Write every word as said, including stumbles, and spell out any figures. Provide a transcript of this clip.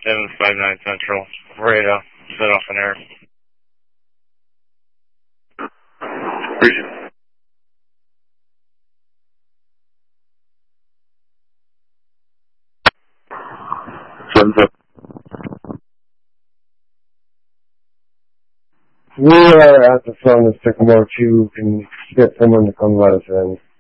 seven five nine Central. Ready to set off an air. Appreciate it. Sun's up. We are at the front of Sycamore two. Can get someone to come let us in.